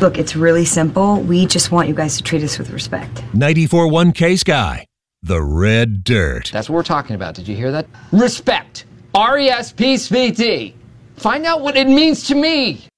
Look, it's really simple. We just want you guys to treat us with respect. 94.1 K-Sky, the red dirt. That's what we're talking about. Did you hear that? Respect. R-E-S-P-C-T. Find out what it means to me.